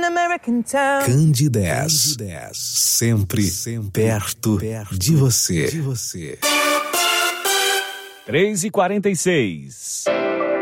an American town. Candidez, sempre perto de você. 3h46.